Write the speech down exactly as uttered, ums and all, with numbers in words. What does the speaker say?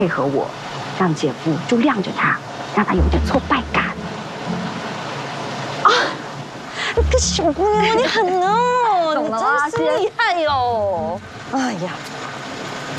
配合我，让姐夫就晾着他，让他有点挫败感。啊，你个小姑娘，你很哦，你真是厉害哟！哎呀。